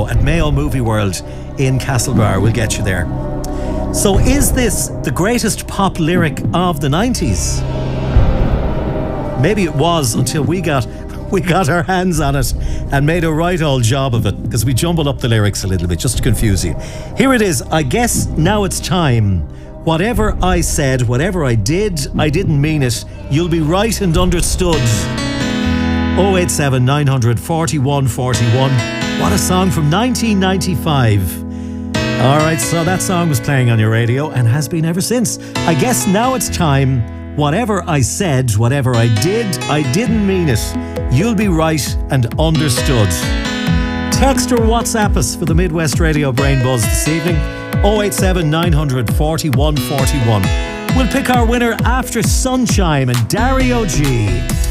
show at Mayo Movie World in Castlebar. We'll get you there. So is this the greatest pop lyric of the 90s? Maybe it was until we got our hands on it and made a right old job of it, because we jumbled up the lyrics a little bit just to confuse you. Here it is. I guess now it's time. Whatever I said, whatever I did, I didn't mean it. You'll be right and understood. 087 900 41 41. What a song from 1995. Alright, so that song was playing on your radio and has been ever since. I guess now it's time. Whatever I said, whatever I did, I didn't mean it. You'll be right and understood. Text or WhatsApp us for the Midwest Radio Brain Buzz this evening. 087 900 41 41. We'll pick our winner after Sunshine and Dario G.